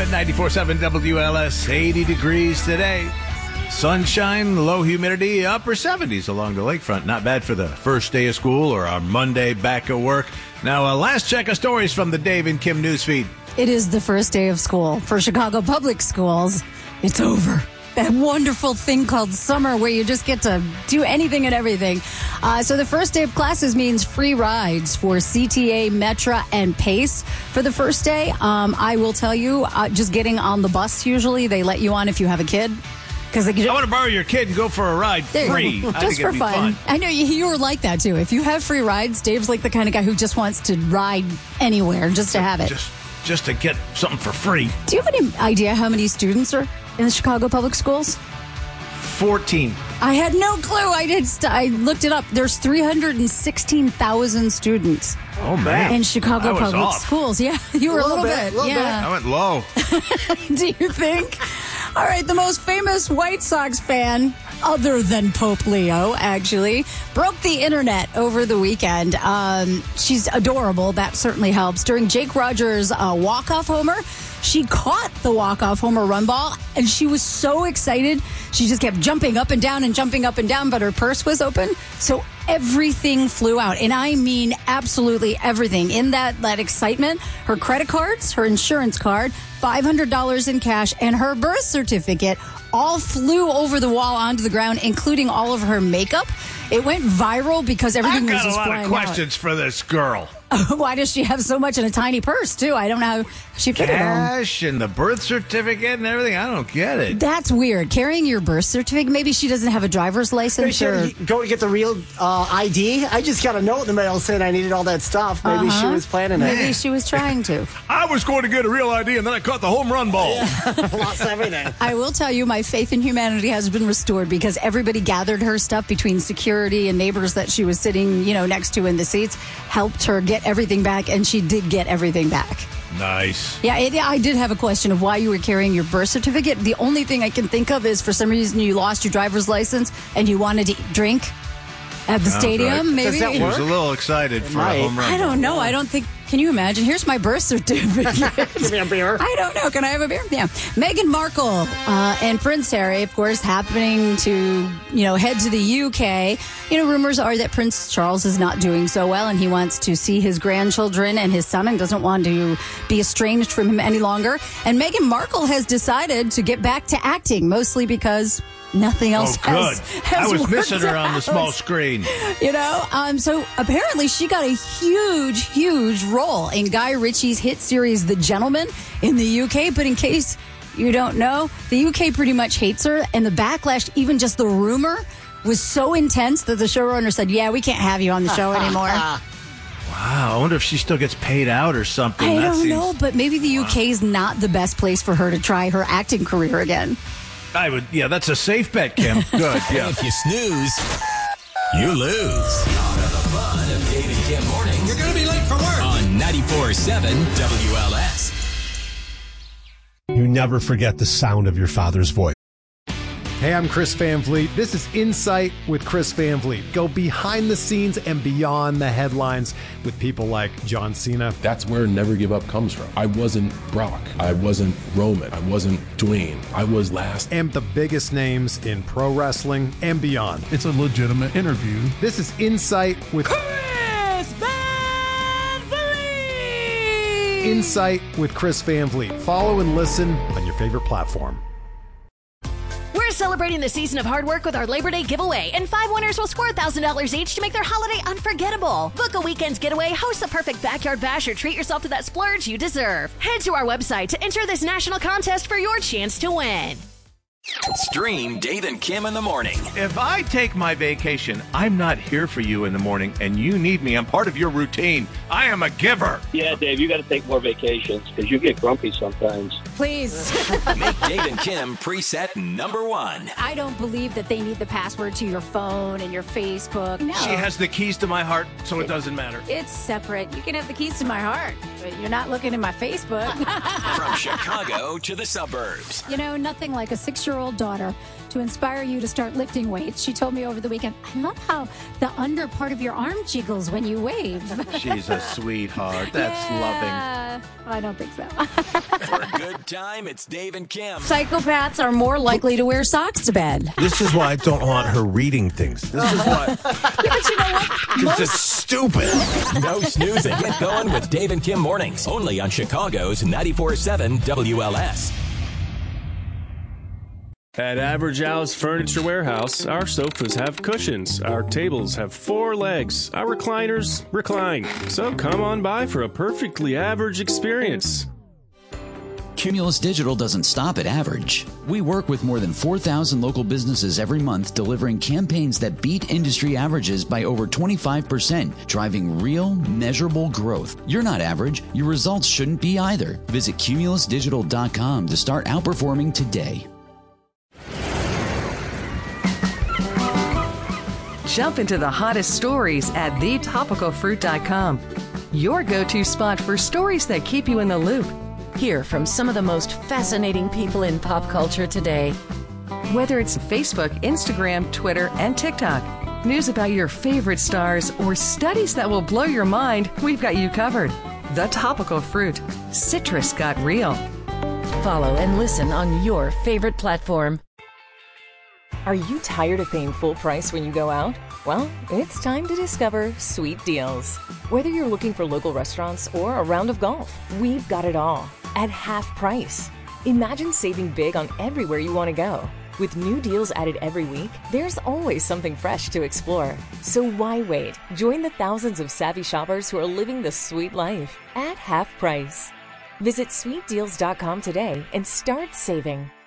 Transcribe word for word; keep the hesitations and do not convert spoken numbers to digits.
at ninety-four point seven W L S. eighty degrees today. Sunshine, low humidity, upper seventies along the lakefront. Not bad for the first day of school or our Monday back at work. Now, uh, last check of stories from the Dave and Kim newsfeed. It is the first day of school for Chicago Public Schools. It's over. That wonderful thing called summer where you just get to do anything and everything. Uh, so the first day of classes means free rides for C T A, Metra, and Pace. For the first day, um, I will tell you, uh, just getting on the bus usually, they let you on if you have a kid. Because I want to borrow your kid and go for a ride free. I just think for it'd be fun. fun. I know you, you were like that too. If you have free rides, Dave's like the kind of guy who just wants to ride anywhere just to have it. Just, just to get something for free. Do you have any idea how many students are in the Chicago Public Schools? fourteen. I had no clue. I did. St- I looked it up. There's three hundred sixteen thousand students. Oh, man. In Chicago I was Public off. Schools. Yeah, you were a little, little bit. bit, little yeah. I went low. Do you think? All right, the most famous White Sox fan, other than Pope Leo, actually, broke the internet over the weekend. Um, she's adorable. That certainly helps. During Jake Rogers' uh, walk-off homer, she caught the walk-off homer run ball, and she was so excited. She just kept jumping up and down and jumping up and down, but her purse was open. So everything flew out. And I mean absolutely everything. In that, that excitement, her credit cards, her insurance card, five hundred dollars in cash, and her birth certificate all flew over the wall onto the ground, including all of her makeup. It went viral because everything I've was got a just lot flying of questions out. for this girl. Why does she have so much in a tiny purse, too? I don't know how she fit it all. Cash and the birth certificate and everything. I don't get it. That's weird. Carrying your birth certificate. Maybe she doesn't have a driver's license. Maybe Or... she go to get the real uh, I D. I just got a note in the mail saying I needed all that stuff. Maybe Uh-huh. she was planning Maybe it. she was trying to. I was going to get a real I D, and then I caught the home run ball. Lost everything. I will tell you, my faith in humanity has been restored because everybody gathered her stuff between security and neighbors that she was sitting, you know, next to in the seats, helped her get everything back, and she did get everything back. Nice. Yeah, it, I did have a question of why you were carrying your birth certificate. The only thing I can think of is for some reason you lost your driver's license and you wanted to drink at the Sounds stadium, right. maybe? Does that He was work? a little excited for might. a home run. I don't know. I don't think... Can you imagine? Here's my birth certificate. Give me a beer. I don't know. Can I have a beer? Yeah. Meghan Markle uh, and Prince Harry, of course, happening to, you know, head to the U K. You know, rumors are that Prince Charles is not doing so well and he wants to see his grandchildren and his son and doesn't want to be estranged from him any longer. And Meghan Markle has decided to get back to acting, mostly because nothing else Oh, good. has, has I was worked missing her on the out. small screen. You know, um, so apparently she got a huge, huge role in Guy Ritchie's hit series, The Gentleman, in the U K. But in case you don't know, the U K pretty much hates her. And the backlash, even just the rumor, was so intense that the showrunner said, yeah, we can't have you on the show anymore. Wow, I wonder if she still gets paid out or something. I That don't seems- know, but maybe the U K is not the best place for her to try her acting career again. I would, yeah, that's a safe bet, Kim. Good, yeah. If you snooze, you lose. Out of the fun of Dave and Kim mornings. You're going to be late for work. On ninety-four point seven W L S. You never forget the sound of your father's voice. Hey, I'm Chris Van Vliet. This is Insight with Chris Van Vliet. Go behind the scenes and beyond the headlines with people like John Cena. That's where Never Give Up comes from. I wasn't Brock. I wasn't Roman. I wasn't Dwayne. I was last. And the biggest names in pro wrestling and beyond. It's a legitimate interview. This is Insight with Chris Van Vliet. Insight with Chris Van Vliet. Follow and listen on your favorite platform. We're celebrating the season of hard work with our Labor Day giveaway, and five winners will score one thousand dollars each to make their holiday unforgettable. Book a weekend's getaway, host the perfect backyard bash, or treat yourself to that splurge you deserve. Head to our website to enter this national contest for your chance to win. Stream Dave and Kim in the morning. If I take my vacation, I'm not here for you in the morning, and you need me. I'm part of your routine. I am a giver. Yeah, Dave, you got to take more vacations because you get grumpy sometimes. Please. Make Dave and Kim preset number one. I don't believe that they need the password to your phone and your Facebook. No. She has the keys to my heart, so it doesn't matter. It's separate. You can have the keys to my heart, but you're not looking at my Facebook. From Chicago to the suburbs. You know, nothing like a six-year-old daughter to inspire you to start lifting weights. She told me over the weekend, I love how the under part of your arm jiggles when you wave. She's a sweetheart. That's yeah, loving. Uh, I don't think so. For a good time, it's Dave and Kim. Psychopaths are more likely to wear socks to bed. This is why I don't want her reading things. This is why. Yeah, but you know what? It's Most- just stupid. No snoozing. Get going with Dave and Kim mornings. Only on Chicago's ninety-four point seven W L S. At Average Al's Furniture Warehouse, our sofas have cushions, our tables have four legs, our recliners recline. So come on by for a perfectly average experience. Cumulus Digital doesn't stop at average. We work with more than four thousand local businesses every month, delivering campaigns that beat industry averages by over twenty-five percent, driving real, measurable growth. You're not average. Your results shouldn't be either. Visit cumulus digital dot com to start outperforming today. Jump into the hottest stories at the topical fruit dot com. Your go-to spot for stories that keep you in the loop. Hear from some of the most fascinating people in pop culture today. Whether it's Facebook, Instagram, Twitter, and TikTok, news about your favorite stars, or studies that will blow your mind, we've got you covered. The Topical Fruit. Citrus got real. Follow and listen on your favorite platform. Are you tired of paying full price when you go out? Well, it's time to discover Sweet Deals. Whether you're looking for local restaurants or a round of golf, we've got it all at half price. Imagine saving big on everywhere you want to go. With new deals added every week, there's always something fresh to explore. So why wait? Join the thousands of savvy shoppers who are living the sweet life at half price. Visit sweet deals dot com today and start saving.